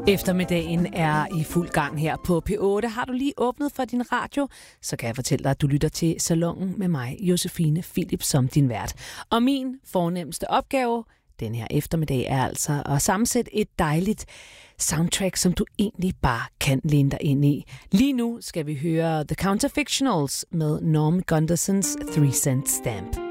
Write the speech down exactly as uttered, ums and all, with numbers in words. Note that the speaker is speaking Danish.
Eftermiddagen er i fuld gang her på P otte. Har du lige åbnet for din radio, så kan jeg fortælle dig, at du lytter til Salonen med mig, Josefine Philips, som din vært. Og min fornemste opgave den her eftermiddag er altså at sammensætte et dejligt soundtrack, som du egentlig bare kan læne dig ind i. Lige nu skal vi høre The Counterfictionals med Norm Gundersons Three Cent Stamp.